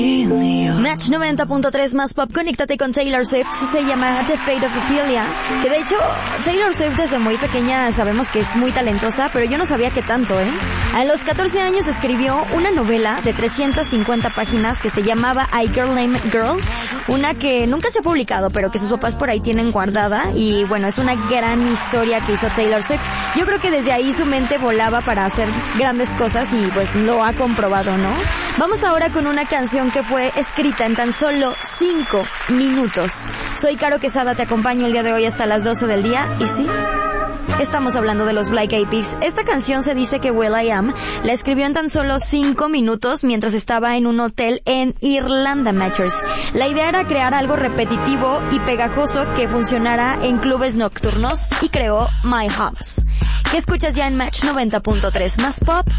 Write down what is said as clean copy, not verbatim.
Match 90.3 más pop, conéctate con Taylor Swift, se llama The Fate of Ophelia, que de hecho Taylor Swift desde muy pequeña sabemos que es muy talentosa, pero yo no sabía que tanto, A los 14 años escribió una novela de 350 páginas que se llamaba I Girl Named Girl, una que nunca se ha publicado, pero que sus papás por ahí tienen guardada, y bueno, es una gran historia que hizo Taylor Swift. Yo creo que desde ahí su mente volaba para hacer grandes cosas y pues lo ha comprobado, ¿no? Vamos ahora con una canción que fue escrita en tan solo 5 minutos. Soy Caro Quesada, te acompaño el día de hoy hasta las 12 del día, y sí, estamos hablando de los Black Eyed Peas. Esta canción se dice que Will I Am la escribió en tan solo 5 minutos mientras estaba en un hotel en Irlanda, Matchers. La idea era crear algo repetitivo y pegajoso que funcionara en clubes nocturnos y creó My House. ¿Qué escuchas ya en Match 90.3 más pop?